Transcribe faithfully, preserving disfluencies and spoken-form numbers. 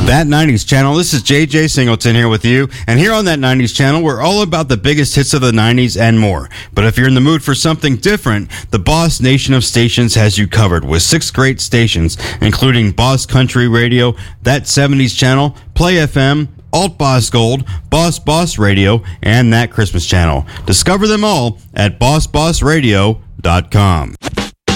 That nineties Channel, this is J J Singleton here with you, and here on That nineties Channel, we're all about the biggest hits of the nineties and more. But if you're in the mood for something different, the Boss Nation of stations has you covered with six great stations, including Boss Country Radio, That seventies Channel, Play F M, Alt Boss Gold, Boss Boss Radio, and That Christmas Channel. Discover them all at boss boss radio dot com.